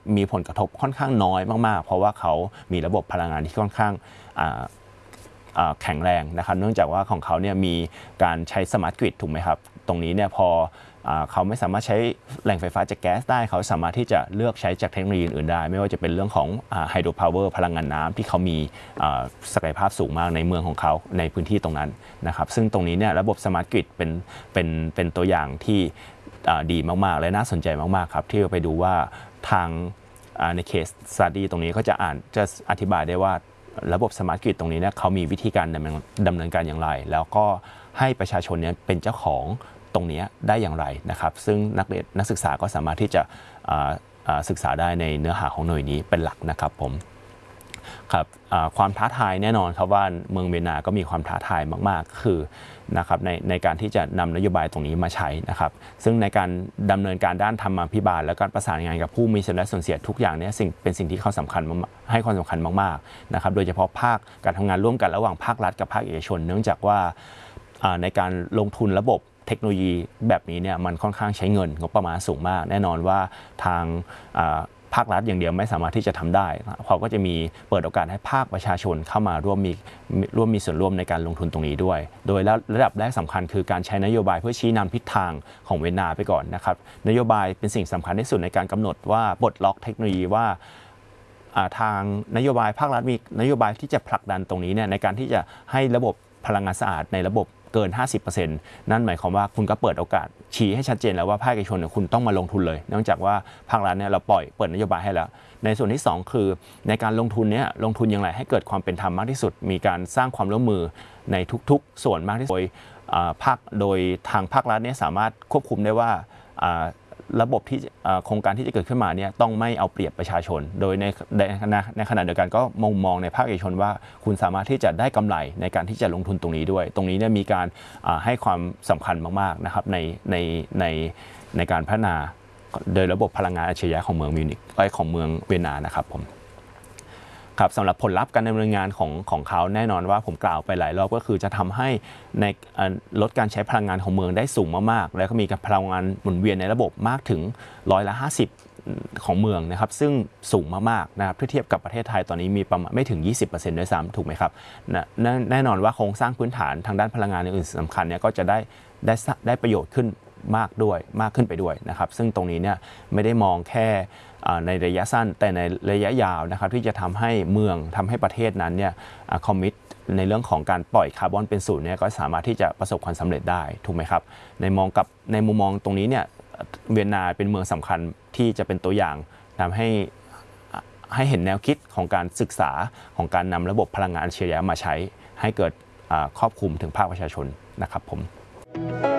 มีผลกระทบค่อนข้างน้อยมากๆเพราะว่าเขามีระบบพลังงานที่ค่อนข้างแข็งแรงนะครับเนื่องจากว่าของเขาเนี่ยมีการใช้สมาร์ทกริดถูกไหมครับตรงนี้เนี่ยพอเขาไม่สามารถใช้แหล่งไฟฟ้าจากแก๊สได้เขาสามารถที่จะเลือกใช้จากเทคโนโลยีอื่นได้ไม่ว่าจะเป็นเรื่องของไฮโดรพาวเวอร์พลังงานน้ำที่เขามีศักยภาพสูงมากในเมืองของเขาในพื้นที่ตรงนั้นนะครับซึ่งตรงนี้เนี่ยระบบสมาร์ทกริดเป็นตัวอย่างที่ดีมากๆและน่าสนใจมากๆครับที่เราไปดูว่าทางในเคสสตั๊ดดี้ตรงนี้ก็จะอธิบายได้ว่าระบบสมาร์ทกริดตรงนี้เนี่ยเขามีวิธีการดำเนินการอย่างไรแล้วก็ให้ประชาชนเนี่ยเป็นเจ้าของตรงนี้ได้อย่างไรนะครับซึ่งนักศึกษาก็สามารถที่จะศึกษาได้ในเนื้อหาของหน่วยนี้เป็นหลักนะครับผมครับความท้าทายแน่นอนครับว่าเมืองเวียนนาก็มีความท้าทายมากๆคือนะครับในการที่จะนำนโยบายตรงนี้มาใช้นะครับซึ่งในการดำเนินการด้านธรรมาภิบาลและการประสานงานกับผู้มีส่วนได้ส่วนเสียทุกอย่างนี้เป็นสิ่งที่เขาให้ความสำคัญมากๆนะครับโดยเฉพาะการทำงานร่วมกันระหว่างภาครัฐกับภาคเอกชนเนื่องจากว่าในการลงทุนระบบเทคโนโลยีแบบนี้เนี่ยมันค่อนข้างใช้เงินงบประมาณสูงมากแน่นอนว่าทางภาครัฐอย่างเดียวไม่สามารถที่จะทำได้เขาก็จะมีเปิดโอกาสให้ภาคประชาชนเข้ามาร่วมมีส่วนร่วมในการลงทุนตรงนี้ด้วยโดยระดับแรกสำคัญคือการใช้นโยบายเพื่อชี้นำทิศทางของเวียนนาไปก่อนนะครับนโยบายเป็นสิ่งสำคัญที่สุดในการกำหนดว่าปลดล็อกเทคโนโลยีว่าทางนโยบายภาครัฐมีนโยบายที่จะผลักดันตรงนี้เนี่ยในการที่จะให้ระบบพลังงานสะอาดในระบบเกิน 50% นั่นหมายความว่าคุณก็เปิดโอกาสชี้ให้ชัดเจนแล้วว่าภาคเอกชนเนี่ยคุณต้องมาลงทุนเลยเนื่องจากว่าภาครัฐเนี่ยเราเปิดนโยบายให้แล้วในส่วนที่2คือในการลงทุนเนี่ยลงทุนอย่างไรให้เกิดความเป็นธรรมมากที่สุดมีการสร้างความร่วมมือในทุกๆส่วนมากที่สุดโดยทางภาครัฐเนี่ยสามารถควบคุมได้ว่าระบบที่โครงการที่จะเกิดขึ้นมาเนี่ยต้องไม่เอาเปรียบประชาชนโดยในขณะเดียวกันก็มองในภาคเอกชนว่าคุณสามารถที่จะได้กำไรในการที่จะลงทุนตรงนี้ด้วยตรงนี้เนี่ยมีการให้ความสำคัญมากๆนะครับในการพัฒนาโดยระบบพลังงานอัจฉริยะของเมืองมิวนิกของเมืองเวียนนานะครับผมครับสำหรับผลลัพธ์การดำเนินงานของเขาแน่นอนว่าผมกล่าวไปหลายรอบก็คือจะทำให้ในลดการใช้พลังงานของเมืองได้สูงมากๆแล้วก็มีการพลังงานหมุนเวียนในระบบมากถึง50%ของเมืองนะครับซึ่งสูงมากๆนะครับเทียบกับประเทศไทยตอนนี้มีประมาณไม่ถึง 20% ด้วยซ้ำถูกไหมครับแน่นอนว่าโครงสร้างพื้นฐานทางด้านพลังงานอื่นสำคัญเนี่ยก็จะได้ประโยชน์ขึ้นมากขึ้นไปด้วยนะครับซึ่งตรงนี้เนี่ยไม่ได้มองแค่ในระยะสั้นแต่ในระยะยาวนะครับที่จะทำให้เมืองทำให้ประเทศนั้นเนี่ยคอมมิตในเรื่องของการปล่อยคาร์บอนเป็นศูนย์เนี่ยก็สามารถที่จะประสบความสำเร็จได้ถูกไหมครับในมุมมองตรงนี้เนี่ยเวียนนาเป็นเมืองสำคัญที่จะเป็นตัวอย่างทำให้เห็นแนวคิดของการศึกษาของการนำระบบพลังงานอัจฉริยะมาใช้ให้เกิดครอบคลุมถึงภาคประชาชนนะครับผม